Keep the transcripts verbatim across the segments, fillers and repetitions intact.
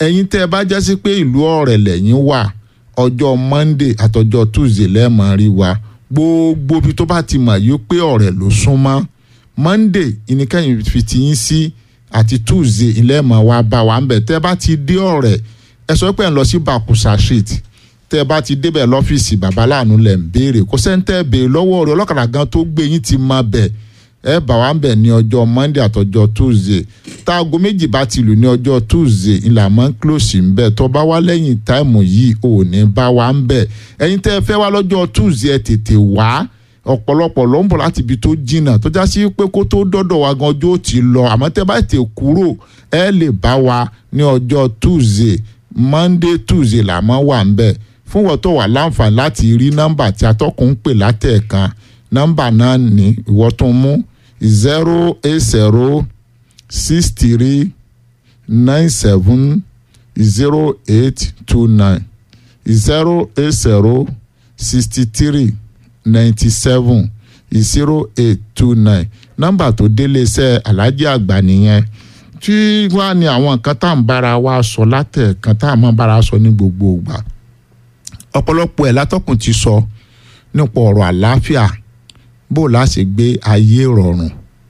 ẹ̀yin tẹ́ ẹ bá jẹ́ sí pé ìlú ọ̀rẹ́ lẹ́yìn wà ọjọ́ Monday àtọjọ́ Tuesday lẹ́ẹ̀mọ́ rí wa gbogbo ibi tó bá ti mọ̀ yìí pé ọ̀rẹ́ ló súnmọ́ Monday ìníkẹ́yìn fi ti yín sí àti Tuesday ilẹ̀mọ̀ wa bá wa ń bẹ̀ tẹ́ bá ti dé ọ̀rẹ́ ẹ sọ pé ẹ lọ sí Bakusa Street tẹ́ bá ti débẹ̀ lọ́fíìsì babaláàánú lẹ̀ ń béèrè kó sẹ́ńtẹ́ béèrè lọ́wọ́ rẹ̀ ọlọ́kadà gan tó gbé yín ti mọ bẹ̀ ẹ bá wa ń bẹ̀ ní ọjọ́ Monday àtọjọ́ Tuesday táago méjì bá ti lù ní ọjọ́ Tuesday ìlà máa ń close ń bẹ̀ tó bá wá lẹ́yìn táìmù yìí ò ní bá wa ń bẹ̀ ẹ̀yin tẹ́ ẹ fẹ́ wá lọ́jọ́ Tuesday ẹ tètè wá ọ̀pọ̀lọpọ̀ ló ń bọ̀ láti ibi tó jìnnà tó já sí pé kó tó dọ́dọ̀ wa gan ọjọ́ ti lọ àmọ́ tẹ́ bá tè kúrò ẹ lè bá wa ní ọjọ́ Tuesday Monday Tuesday là máa wà ń bẹ̀ fún wọn tó wà láǹfààní láti rí nọ́mbà tí atọ́kùn ń pè látẹ̀ẹ̀kan nọ́mbà náà ní ìwọ tó mú zero eight zero six three nine seven zero eight two nine zero eight zero sixty three ninety seven zero eight two nine nọ́mbà tó délé iṣẹ́ Alhaji Àgbà nìyẹn tí wàá ní àwọn nǹkan tá à ń bára wa sọ látẹ̀ẹ̀kan tá à máa bára sọ ní gbogbo ìgbà ọ̀pọ̀lọpọ̀ ẹ̀ látọkùn ti sọ nípa ọ̀rọ̀ àlàáfíà bó la ṣe gbé ayé rọrùn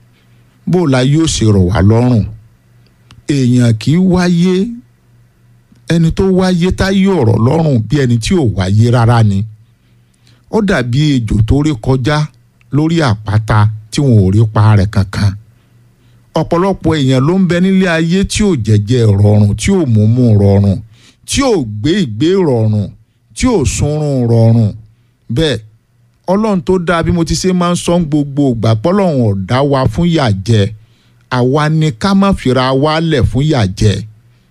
bó la yóò ṣe rọ̀ wá lọ́rùn èèyàn kì í wáyé ẹni tó wáyé táyé ọ̀rọ̀ lọ́rùn bí ẹni tí ò wáyé rárá ni ó dàbí ejò tó rí kọjá lórí àpáta tí wọn ò rí pa rẹ̀ kankan ọ̀pọ̀lọpọ̀ èèyàn ló ń bẹ nílé ayé tí ò jẹ́jẹ́ rọrùn tí ò múmú rọrùn tí ò gbé ìgbé rọrùn tí ò sunrun rọrùn bẹ́ẹ̀ ọlọ́run tó dáa bí mo ti ṣe máa ń sọ gbogbo ìgbà pọ́lọ́run ò dá wa fún yà jẹ àwa ni ká má fira wa lẹ̀ fún yà jẹ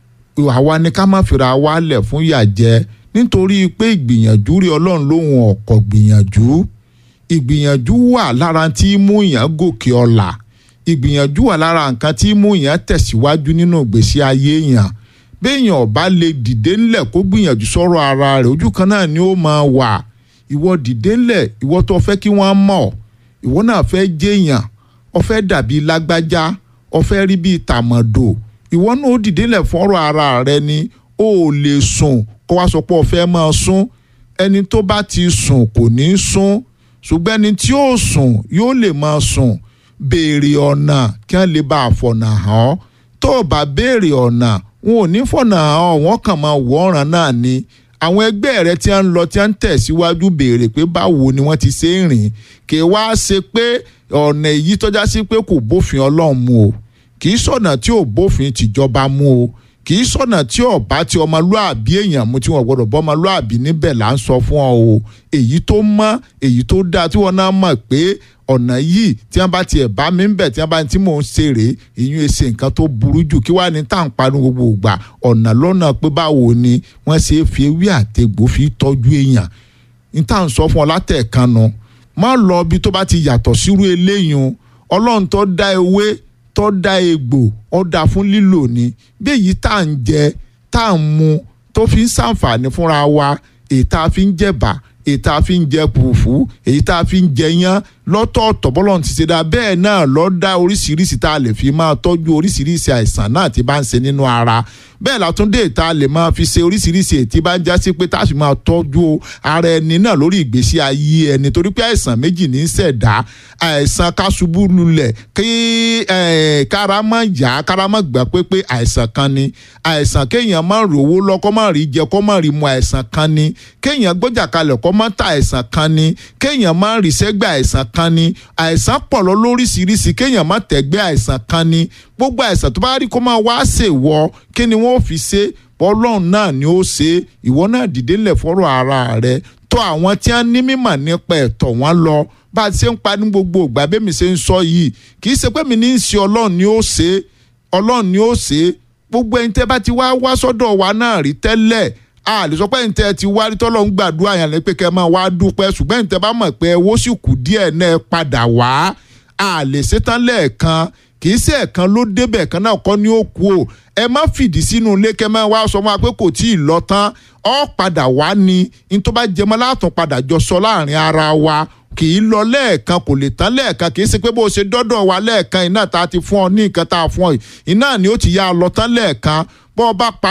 àwa ni ká má fira wa lẹ̀ fún yà jẹ nítorí pé ìgbìyànjú rí ọlọ́run lóhun ọ̀kọ̀ gbìyànjú ìgbìyànjú wà lára tí mú yàn gòkè ọlà ìgbìyànjú wà lára nǹkan tí mú yàn tẹ̀síwájú nínú ìgbésí ayé yàn béèyàn ọba lè dìde ńlẹ̀ kó gbìyànjú sọ̀rọ̀ ara rẹ̀ ojú kan náà ni ó máa wà ìwọ dìde ńlẹ̀ ìwọ tó fẹ́ kí wọ́n mọ̀ ìwọ náà fẹ́ jẹ́yàn ó fẹ́ dàbí lágbájá ó fẹ́ rí bíi tàmọ̀dò ìwọ náà ó dìde ńlẹ̀ fọ́rọ̀ ara rẹ ni ó lè sùn kó wá sọ pé ó fẹ́ máa sùn ẹni tó bá ti sùn kò ní sùn ṣùgbọ́n ẹni tí ó sùn yóò lè máa sùn béèrè ọ̀nà kí wọ́n lè bá àfọ̀nà hàn ọ́ tó o bá béèrè ọ̀nà wọn ò ní fọ̀nà hàn ọ́ wọ́n kàn máa wọ̀ ọ̀ràn náà ni àwọn ẹgbẹ́ rẹ tí a ń lọ tí a ń tẹ̀síwájú béèrè pé báwo ni wọ́n ti ṣe ń rìn kì í wá ṣe pé ọ̀nà èyí tọ́já sí pé kò bófin Ọlọ́run mu o kì í sọ̀nà tí ò bófin tìjọba mu o kì í sọ̀nà tí ò bá ti ọmọlúàbí èèyàn mu tí wọ́n gbọ́dọ̀ bọ́ ọmọlúàbí níbẹ̀ là ń sọ fún ọ o èyí tó mọ́ èyí tó dáa tí wọ́n náà mọ̀ pé ọ̀nà yìí tí wọ́n bá tiẹ̀ bá mi ń bẹ̀ tí wọ́n bá ti mò ń ṣeré ìyún ẹsẹ̀ nǹkan tó burú jù kí wàá ní tá à ń panu gbogbo ìgbà ọ̀nà lọ́nà pé báwo ni wọ́n ṣe fi ewé àtegbò fi tọ́jú èèyàn ní tá à ń sọ fún ọ látẹ̀ẹ̀kan nu má lọ bí tó bá ti yàtọ̀ sírú eléyìí Ọlọ́run tó dá ewé tó dá egbò ó dá fún lílò ni bí èyí tá à ń jẹ tá à ń mu tó fi ń ṣàǹfààní fúnra wa èyí tá a fi ń jẹ̀bà èyí tá a fi ń jẹ pùfú èyí tá a fi ń jẹ yán lọ́tọ̀ọ̀tọ̀ bọ́lọ́run ti ṣe dá bẹ́ẹ̀ náà ló dá oríṣiríṣi tá a lè fi máa tọ́jú oríṣiríṣi àìsàn náà tí bá ń ṣe nínú ara bẹ́ẹ̀ látúndé tá a lè máa fi ṣe oríṣiríṣi èyí tí bá ń já sí pé tá a sì máa tọ́jú ara ẹni náà lórí ìgbésí ayé ẹni torí pé àìsàn méjì ní í ṣẹ̀dá àìsàn kásubú lulẹ̀ kí kára má yá kára má gbà pé pé àìsàn kan ni àìsàn kéèyàn má rówó lọ kó má rí jẹ kó má rí mu àìsàn kan ni kéèyàn gbọ́jà kalẹ̀ kó má ta àìsàn kan ni kéèyàn má rí sẹ́gbẹ́ àìsàn kan ni àìsàn pọ̀ lọ lóríṣiríṣi kéèyàn má tẹ̀gbẹ́ àìsàn kan ni gbogbo àìsàn tó bá rí kó máa wá ṣèwọ kí ni wọ́n fi ṣe Ọlọ́run náà ni ó ṣe ìwọ náà dìde lẹ̀ fọ́rọ̀ ara rẹ tó àwọn tí wọ́n ní mímọ̀ nípa ẹ̀tọ́ wọn lọ bá a ṣe ń pa ní gbogbo ìgbà bẹ́ẹ̀ mi ṣe ń sọ yìí kì í ṣe pé mi ní í ṣe Ọlọ́run ni ó ṣe Ọlọ́run ni ó ṣe gbogbo ẹni tẹ́ bá ti wá wá sọ́dọ̀ wa náà rí tẹ́lẹ̀ a lè sọ pé ẹni tẹ́ ti wá rí tọ́lọ́ ń gbàdúrà yàn lẹ́ pé kẹ́ máa wá dúpẹ́ ṣùgbọ́n ẹni tẹ́ bá mọ̀ pé owó sì kù díẹ̀ náà padà wá a lè ṣetán lẹ́ẹ̀kan kì í ṣe ẹ̀kan ló débẹ̀ kan náà kọ́ ni ó kú o ẹ má fìdí sínú ilé kẹ́ máa wá sọ wọn pé kò tí ì lọ tán ọ padà wá ni ní tó bá jẹmọ́ látún padà jọ sọ láàrin ara wa kì í lọ lẹ́ẹ̀kan kò lè tán lẹ́ẹ̀kan kì í ṣe pé bó ṣe dọ́dọ̀ wa lẹ́ẹ̀kan iná tá a ti fún ọ ní nǹkan tá a fún ọ yìí iná ni ó ti yá lọ tán lẹ́ẹ̀kan bọ́ ọ bá pa